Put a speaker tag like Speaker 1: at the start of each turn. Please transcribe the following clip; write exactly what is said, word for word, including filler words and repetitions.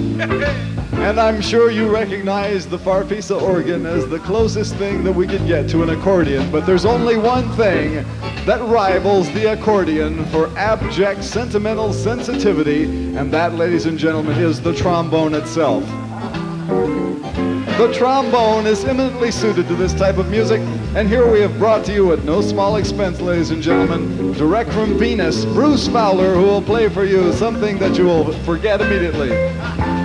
Speaker 1: And I'm sure you recognize the Farfisa organ as the closest thing that we could get to an accordion, but there's only one thing that rivals the accordion for abject sentimental sensitivity, and that, ladies and gentlemen, is the trombone itself. The trombone is eminently suited to this type of music, and here we have brought to you at no small expense, ladies and gentlemen, direct from Venus, Bruce Fowler, who will play for you something that you will forget immediately.